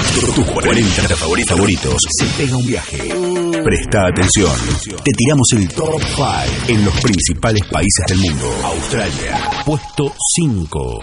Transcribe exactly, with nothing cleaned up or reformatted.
Tus cuarenta favoritos, favoritos. Se pega un viaje. Presta atención. Te tiramos el top cinco en los principales países del mundo. Australia, puesto cinco.